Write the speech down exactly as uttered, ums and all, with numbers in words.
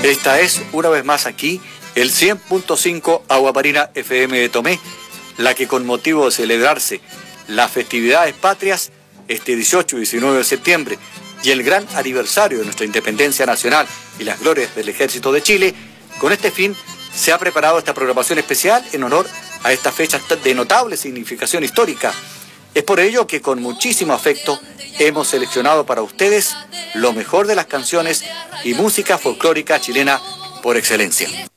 Esta es, una vez más aquí, el cien punto cinco Agua Marina F M de Tomé, la que con motivo de celebrarse las festividades patrias, este dieciocho y diecinueve de septiembre, y el gran aniversario de nuestra independencia nacional y las glorias del Ejército de Chile, con este fin se ha preparado esta programación especial en honor a estas fechas de notable significación histórica. Es por ello que con muchísimo afecto hemos seleccionado para ustedes lo mejor de las canciones y música folclórica chilena por excelencia.